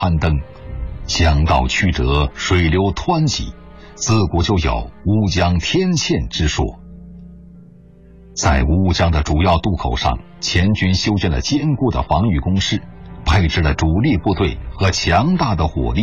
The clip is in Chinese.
攀登，江道曲折，水流湍急，自古就有乌江天堑之说。在乌江的主要渡口上，前军修建了坚固的防御工事，配置了主力部队和强大的火力，